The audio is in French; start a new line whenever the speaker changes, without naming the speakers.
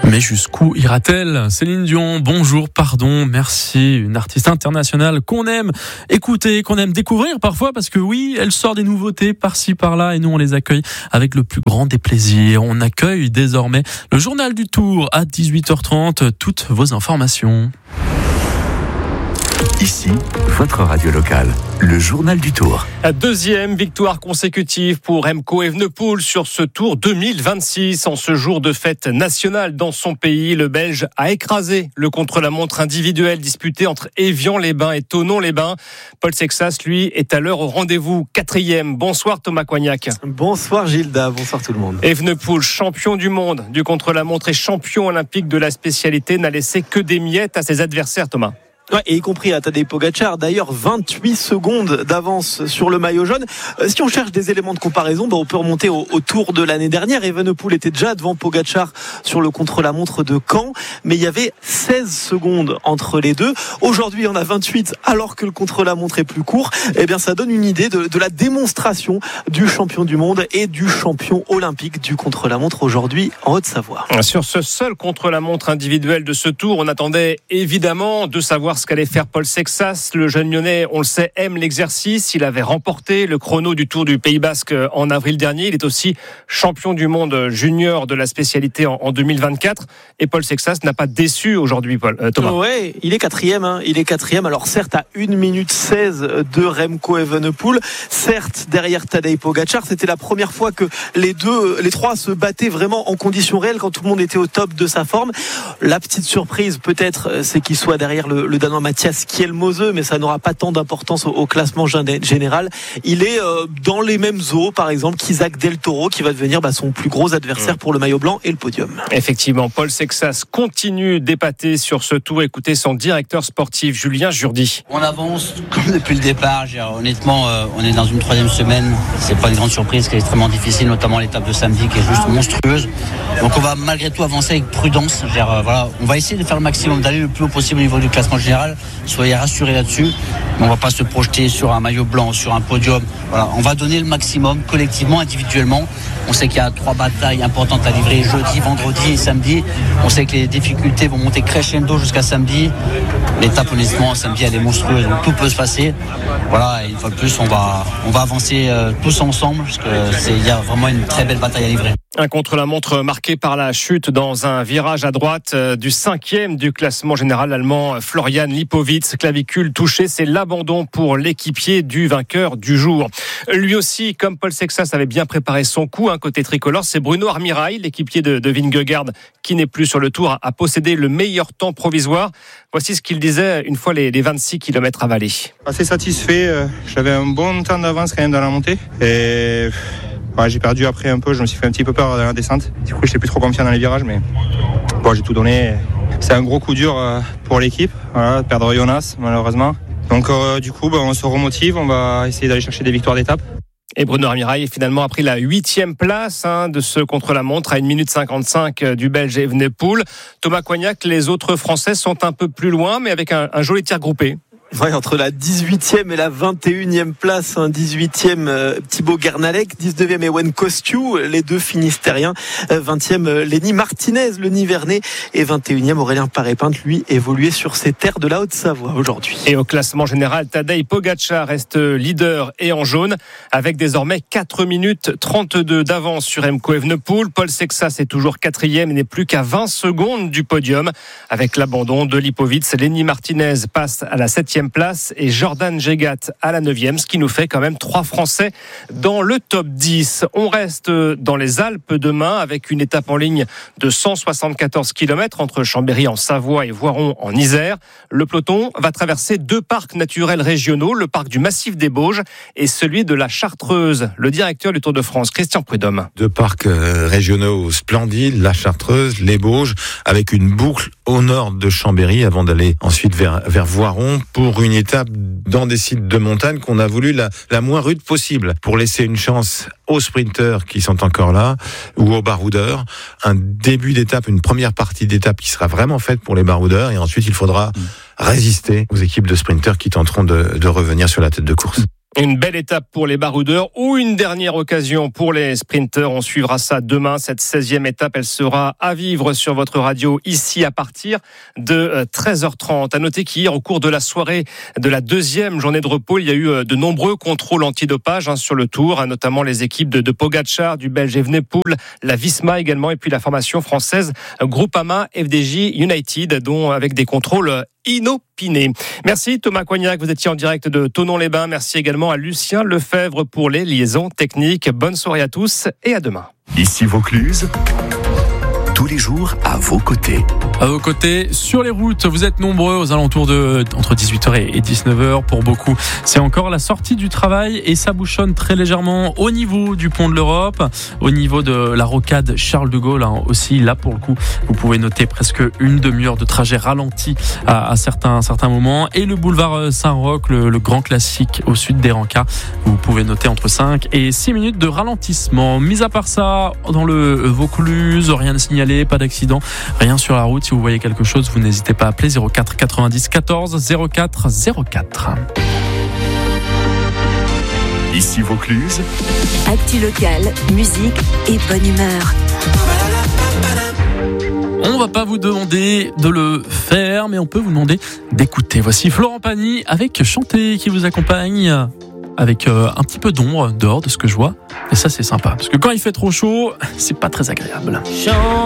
Mais jusqu'où ira-t-elle ? Céline Dion, bonjour, pardon, merci. Une artiste internationale qu'on aime écouter, qu'on aime découvrir parfois parce que oui, elle sort des nouveautés par-ci par-là et nous on les accueille avec le plus grand des plaisirs. On accueille désormais le journal du Tour à 18h30. Toutes vos informations.
Ici, votre radio locale, le journal du Tour.
La deuxième victoire consécutive pour Remco Evenepoel sur ce Tour 2026. En ce jour de fête nationale dans son pays, le Belge a écrasé le contre-la-montre individuel disputé entre Évian-les-Bains et Thonon-les-Bains. Paul Sexas, lui, est à l'heure au rendez-vous. 4e. Bonsoir Thomas Coignac.
Bonsoir Gilda, bonsoir tout le monde.
Evenepoel, champion du monde du contre-la-montre et champion olympique de la spécialité, n'a laissé que des miettes à ses adversaires, Thomas.
Ouais, et y compris à Tadej Pogačar, d'ailleurs 28 secondes d'avance sur le maillot jaune. Si on cherche des éléments de comparaison, on peut remonter au Tour de l'année dernière. Evenepoel était déjà devant Pogačar sur le contre-la-montre de Caen, mais il y avait 16 secondes entre les deux. Aujourd'hui, il y en a 28 alors que le contre-la-montre est plus court. Eh bien, ça donne une idée de la démonstration du champion du monde et du champion olympique du contre-la-montre aujourd'hui en Haute-Savoie.
Sur ce seul contre-la-montre individuel de ce Tour, on attendait évidemment de savoir ce qu'allait faire Paul Sexas. Le jeune Lyonnais, on le sait, aime l'exercice. Il avait remporté le chrono du Tour du Pays Basque en avril dernier. Il est aussi champion du monde junior de la spécialité en 2024. Et Paul Sexas n'a pas déçu aujourd'hui, Thomas.
Ouais, il est 4e. Il est 4e. Alors certes à 1 minute 16 de Remco Evenepoel. Certes derrière Tadej Pogačar. C'était la première fois que les trois se battaient vraiment en conditions réelles quand tout le monde était au top de sa forme. La petite surprise peut-être, c'est qu'il soit derrière le Danois Mathias Kjelmose, mais ça n'aura pas tant d'importance au classement général. Il est dans les mêmes eaux, par exemple, qu'Isaac Del Toro, qui va devenir son plus gros adversaire pour le maillot blanc et le podium.
Effectivement, Paul Sexas continue d'épater sur ce Tour. Écoutez son directeur sportif, Julien Jourdi.
On avance comme depuis le départ. Honnêtement, on est dans une 3e semaine. C'est pas une grande surprise, qui est extrêmement difficile, notamment l'étape de samedi, qui est juste monstrueuse. Donc on va malgré tout avancer avec prudence. On va essayer de faire le maximum, d'aller le plus haut possible au niveau du classement général. Soyez rassurés là-dessus. On ne va pas se projeter sur un maillot blanc, sur un podium. Voilà, on va donner le maximum collectivement, individuellement. On sait qu'il y a 3 batailles importantes à livrer jeudi, vendredi et samedi. On sait que les difficultés vont monter crescendo jusqu'à samedi. L'étape, honnêtement, samedi, elle est monstrueuse. Donc tout peut se passer. Voilà, et une fois de plus, on va avancer tous ensemble parce qu'il y a vraiment une très belle bataille à livrer.
Un contre-la-montre marqué par la chute dans un virage à droite du 5e du classement général allemand, Florian Lipowitz, clavicule touchée. C'est l'abandon pour l'équipier du vainqueur du jour. Lui aussi, comme Paul Sexas avait bien préparé son coup, côté tricolore, c'est Bruno Armirail, l'équipier de Vingegaard, qui n'est plus sur le Tour, a possédé le meilleur temps provisoire. Voici ce qu'il disait une fois les 26 km avalés.
Assez satisfait, j'avais un bon temps d'avance quand même dans la montée. Et j'ai perdu après un peu, je me suis fait un petit peu peur dans la descente. Du coup, je n'étais plus trop confiant dans les virages, mais j'ai tout donné. C'est un gros coup dur pour l'équipe, de perdre Jonas, malheureusement. Donc, du coup, on se remotive, on va essayer d'aller chercher des victoires d'étape.
Et Bruno Armirail finalement a pris la 8e place de ce contre-la-montre à 1 minute 55 du Belge Evenepoel. Thomas Coignac, les autres Français sont un peu plus loin, mais avec un joli tir groupé.
Ouais, entre la 18e et la 21e place, 18e Thibaut Gernalec, 19e Ewen Kostiou, les deux finistériens, 20e Lenny Martinez, le Nivernais, et 21e Aurélien Paré-Pinte, lui, évolué sur ces terres de la Haute-Savoie aujourd'hui.
Et au classement général, Tadej Pogačar reste leader et en jaune, avec désormais 4 minutes 32 d'avance sur Remco Evenepoel. Paul Sexas est toujours 4e et n'est plus qu'à 20 secondes du podium. Avec l'abandon de Lipowitz, Lenny Martinez passe à la 7e place et Jordan Jegat à la 9e, ce qui nous fait quand même 3 Français dans le top 10. On reste dans les Alpes demain avec une étape en ligne de 174 km entre Chambéry en Savoie et Voiron en Isère. Le peloton va traverser 2 parcs naturels régionaux, le parc du Massif des Bauges et celui de la Chartreuse. Le directeur du Tour de France, Christian Prudhomme.
2 parcs régionaux splendides, la Chartreuse, les Bauges, avec une boucle au nord de Chambéry avant d'aller ensuite vers Voiron pour une étape dans des sites de montagne qu'on a voulu la moins rude possible pour laisser une chance aux sprinteurs qui sont encore là ou aux baroudeurs. Un début d'étape, une première partie d'étape qui sera vraiment faite pour les baroudeurs et ensuite il faudra résister aux équipes de sprinteurs qui tenteront de revenir sur la tête de course.
Une belle étape pour les baroudeurs ou une dernière occasion pour les sprinteurs. On suivra ça demain. Cette 16e étape, elle sera à vivre sur votre radio ici à partir de 13h30. À noter qu'hier, au cours de la soirée de la deuxième journée de repos, il y a eu de nombreux contrôles antidopage sur le Tour, notamment les équipes de Pogačar, du Belge Evenepoel, la Visma également, et puis la formation française Groupama FDJ United, dont avec des contrôles inopinés. Merci Thomas Coignac, vous étiez en direct de Thonon-les-Bains. Merci également à Lucien Lefebvre pour les liaisons techniques. Bonne soirée à tous et à demain.
Ici Vaucluse, tous les jours à vos côtés.
À vos côtés, sur les routes, vous êtes nombreux aux alentours de entre 18h et 19h pour beaucoup. C'est encore la sortie du travail et ça bouchonne très légèrement au niveau du pont de l'Europe, au niveau de la rocade Charles de Gaulle aussi. Là, pour le coup, vous pouvez noter presque une demi-heure de trajet ralenti à certains moments. Et le boulevard Saint-Roch, le grand classique au sud des Rancas, vous pouvez noter entre 5 et 6 minutes de ralentissement. Mis à part ça, dans le Vaucluse, rien à signaler, pas d'accident, rien sur la route. Si vous voyez quelque chose, vous n'hésitez pas à appeler 04 90 14 04 04.
Ici Vaucluse.
Actu locale, musique et bonne humeur.
On va pas vous demander de le faire, mais on peut vous demander d'écouter. Voici Florent Pagny avec Chanter qui vous accompagne avec un petit peu d'ombre dehors de ce que je vois. Et ça, c'est sympa. Parce que quand il fait trop chaud, c'est pas très agréable.